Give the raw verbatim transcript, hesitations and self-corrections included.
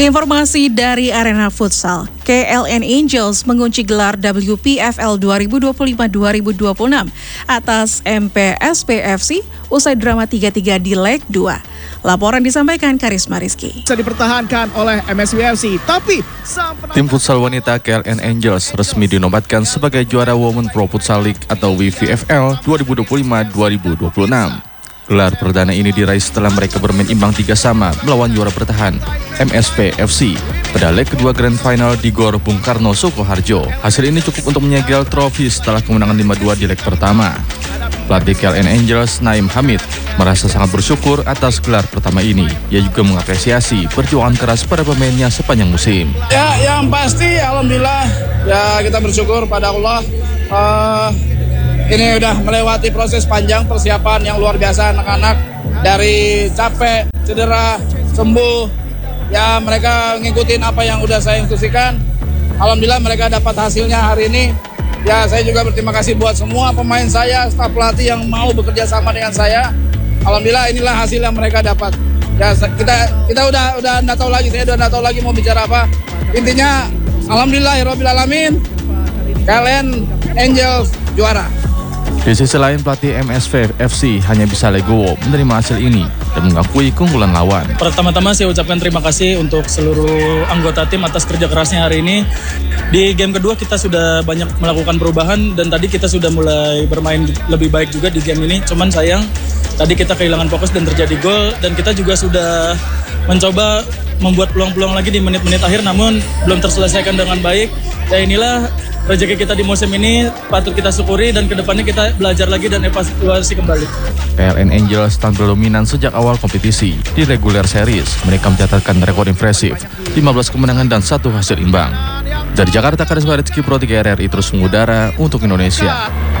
Informasi dari arena futsal, K L N Angels mengunci gelar W P F L dua ribu dua puluh lima dua ribu dua puluh enam atas M P S P F C usai drama tiga tiga di leg dua. Laporan disampaikan Karisma Rizky. Bisa dipertahankan oleh M S W F C, tapi tim futsal wanita K L N Angels resmi dinobatkan sebagai juara Women Pro Futsal League atau W P F L dua ribu dua puluh lima dua ribu dua puluh enam. Gelar perdana ini diraih setelah mereka bermain imbang tiga sama melawan juara bertahan M S P F C pada leg kedua Grand Final di Gor Bung Karno, Sukoharjo. Hasil ini cukup untuk menyegel trofi setelah kemenangan lima dua di leg pertama. Pelatih K L N Angels, Naim Hamid, merasa sangat bersyukur atas gelar pertama ini. Ia juga mengapresiasi perjuangan keras pada pemainnya sepanjang musim. Ya, yang pasti alhamdulillah ya kita bersyukur pada Allah. Uh, Ini udah melewati proses panjang persiapan yang luar biasa anak-anak, dari capek, cedera, sembuh. Ya mereka ngikutin apa yang udah saya instruksikan. Alhamdulillah mereka dapat hasilnya hari ini. Ya saya juga berterima kasih buat semua pemain saya, staf pelatih yang mau bekerja sama dengan saya. Alhamdulillah inilah hasil yang mereka dapat. Ya kita kita udah udah nggak tahu lagi, saya udah nggak tahu lagi mau bicara apa. Intinya alhamdulillahirabbil alamin, K L N Angels juara. Di sisi lain, pelatih M S P F C hanya bisa legowo menerima hasil ini dan mengakui keunggulan lawan. Pertama-tama saya ucapkan terima kasih untuk seluruh anggota tim atas kerja kerasnya hari ini. Di game kedua kita sudah banyak melakukan perubahan dan tadi kita sudah mulai bermain lebih baik juga di game ini. Cuman sayang, tadi kita kehilangan fokus dan terjadi gol, dan kita juga sudah mencoba membuat peluang-peluang lagi di menit-menit akhir namun belum terselesaikan dengan baik. Ya inilah rezeki kita di musim ini, patut kita syukuri dan kedepannya kita belajar lagi dan evaluasi kembali. K L N Angels tampil dominan sejak awal kompetisi. Di regular series, mereka mencatatkan rekor impresif, lima belas kemenangan dan satu hasil imbang. Dari Jakarta, Karisma Rizky, Pro tiga R R I terus mengudara untuk Indonesia.